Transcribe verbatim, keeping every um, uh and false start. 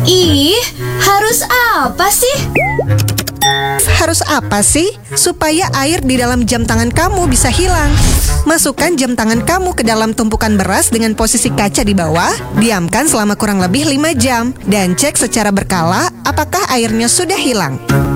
Ih, harus apa sih? Harus apa sih? Supaya air di dalam jam tangan kamu bisa hilang. Masukkan jam tangan kamu ke dalam tumpukan beras dengan posisi kaca di bawah. Diamkan selama kurang lebih lima jam. Dan cek secara berkala apakah airnya sudah hilang.